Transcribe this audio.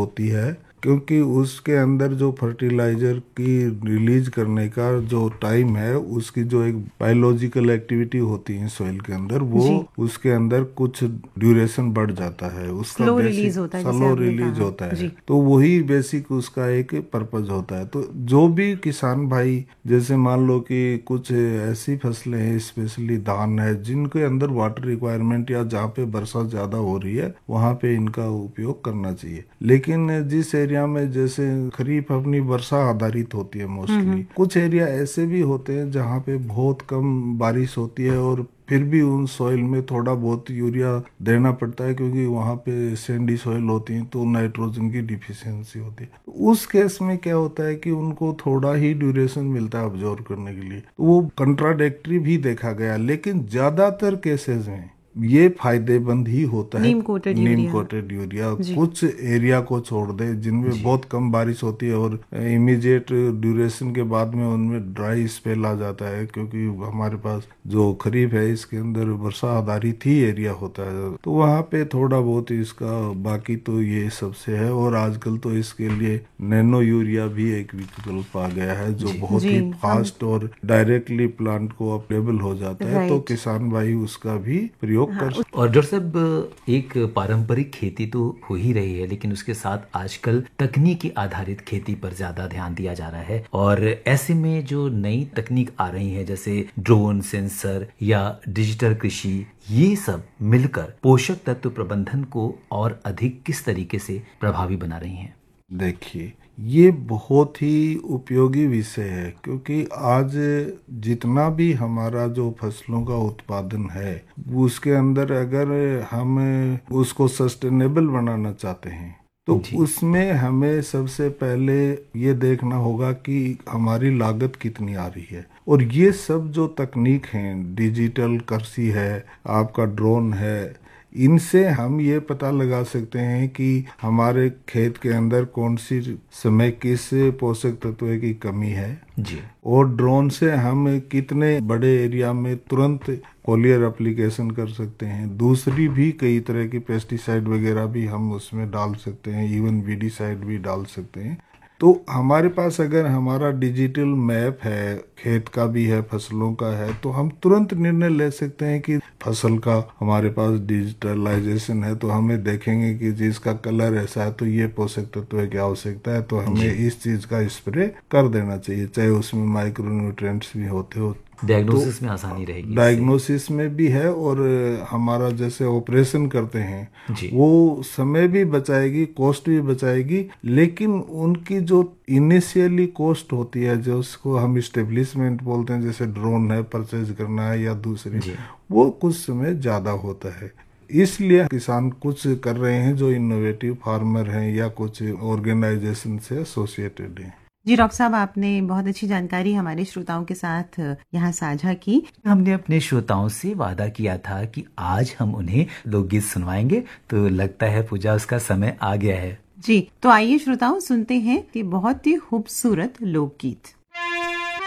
होती है, क्योंकि उसके अंदर जो फर्टिलाइजर की रिलीज करने का जो टाइम है, उसकी जो एक बायोलॉजिकल एक्टिविटी होती है सॉइल के अंदर, वो उसके अंदर कुछ ड्यूरेशन बढ़ जाता है, उसका स्लो बेसिक रिलीज होता है, स्लो रिलीज होता है। तो वही बेसिक उसका एक पर्पज होता है। तो जो भी किसान भाई, जैसे मान लो कि कुछ ऐसी फसलें हैं, स्पेशली धान है, जिनके अंदर वाटर रिक्वायरमेंट या जहाँ पे वर्षा ज्यादा हो रही है, वहाँ पे इनका उपयोग करना चाहिए। लेकिन जिस एरिया में, जैसे खरीफ अपनी वर्षा आधारित होती है मोस्टली, कुछ एरिया ऐसे भी होते हैं जहाँ पे बहुत कम बारिश होती है और फिर भी उन सॉइल में थोड़ा बहुत यूरिया देना पड़ता है, क्योंकि वहाँ पे सैंडी सॉइल होती है तो नाइट्रोजन की डिफिशियंसी होती है। उस केस में क्या होता है कि उनको थोड़ा ही ड्यूरेशन मिलता है ऑब्जॉर्व करने के लिए, तो वो कंट्राडिक्टरी भी देखा गया। लेकिन ज्यादातर केसेस में ये फायदेमंद ही होता है, नीम कोटेड यूरिया। कुछ एरिया को छोड़ दे जिनमें बहुत कम बारिश होती है और इमीडिएट ड्यूरेशन के बाद में उनमें ड्राई स्पेल आ जाता है, क्योंकि हमारे पास जो खरीफ है इसके अंदर वर्षा आधारित ही एरिया होता है, तो वहाँ पे थोड़ा बहुत इसका, बाकी तो ये सबसे है। और आजकल तो इसके लिए नैनो यूरिया भी एक विकल्प आ गया है, जो बहुत ही फास्ट और डायरेक्टली प्लांट को अवेलेबल हो जाता है, तो किसान भाई उसका भी प्रयोग कर। और डॉक्टर साहब, एक पारंपरिक खेती तो हो ही रही है, लेकिन उसके साथ आजकल तकनीकी आधारित खेती पर ज्यादा ध्यान दिया जा रहा है। और ऐसे में जो नई तकनीक आ रही है, जैसे ड्रोन, सेंसर या डिजिटल कृषि, ये सब मिलकर पोषक तत्व प्रबंधन को और अधिक किस तरीके से प्रभावी बना रही हैं? देखिए, ये बहुत ही उपयोगी विषय है, क्योंकि आज जितना भी हमारा जो फसलों का उत्पादन है, उसके अंदर अगर हम उसको सस्टेनेबल बनाना चाहते हैं, तो उसमें हमें सबसे पहले ये देखना होगा कि हमारी लागत कितनी आ रही है। और ये सब जो तकनीक हैं, डिजिटल कृषि है, आपका ड्रोन है, इनसे हम ये पता लगा सकते हैं कि हमारे खेत के अंदर कौन सी समय किस पोषक तत्व की कमी है जी। और ड्रोन से हम कितने बड़े एरिया में तुरंत फॉलियर एप्लीकेशन कर सकते हैं। दूसरी भी कई तरह की पेस्टिसाइड वगैरह भी हम उसमें डाल सकते हैं, इवन वीडीसाइड भी डाल सकते हैं। तो हमारे पास अगर हमारा डिजिटल मैप है, खेत का भी है, फसलों का है, तो हम तुरंत निर्णय ले सकते हैं कि फसल का हमारे पास डिजिटलाइजेशन है, तो हमें देखेंगे कि जिसका कलर ऐसा है तो ये पोषक तत्व की आवश्यकता है, तो हमें इस चीज का स्प्रे कर देना चाहिए, चाहे उसमें माइक्रोन्यूट्रिएंट्स भी होते हो। डायग्नोसिस में आसानी रहेगी, डायग्नोसिस में भी है, और हमारा जैसे ऑपरेशन करते हैं वो समय भी बचाएगी, कॉस्ट भी बचाएगी। लेकिन उनकी जो इनिशियली कॉस्ट होती है, जो उसको हम इस्टेब्लिशमेंट बोलते हैं, जैसे ड्रोन है परचेज करना है या दूसरी, वो कुछ समय ज्यादा होता है। इसलिए किसान कुछ कर रहे हैं जो इनोवेटिव फार्मर हैं या कुछ ऑर्गेनाइजेशन से एसोसिएटेड हैं। जी डॉक्टर साहब, आपने बहुत अच्छी जानकारी हमारे श्रोताओं के साथ यहाँ साझा की। हमने अपने श्रोताओं से वादा किया था कि आज हम उन्हें लोकगीत सुनवाएंगे, तो लगता है पूजा उसका समय आ गया है। जी, तो आइए श्रोताओं सुनते हैं कि बहुत ही खूबसूरत लोकगीत।